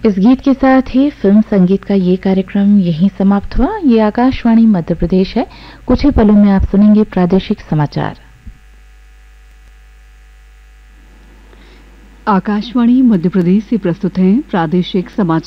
इस गीत के साथ ही फिल्म संगीत का ये कार्यक्रम यहीं समाप्त हुआ। ये आकाशवाणी मध्य प्रदेश है। कुछ ही पलों में आप सुनेंगे प्रादेशिक समाचार। आकाशवाणी मध्य प्रदेश से प्रस्तुत हैं प्रादेशिक समाचार।